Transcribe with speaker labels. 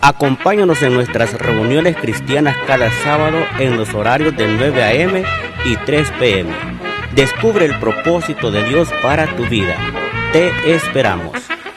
Speaker 1: Acompáñanos en nuestras reuniones cristianas cada sábado en los horarios de 9 a.m. y 3 p.m. Descubre el propósito de Dios para tu vida. Te esperamos.